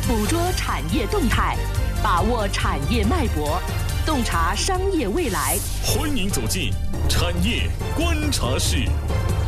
捕捉产业动态，把握产业脉搏，洞察商业未来。 欢迎走进产业观察室。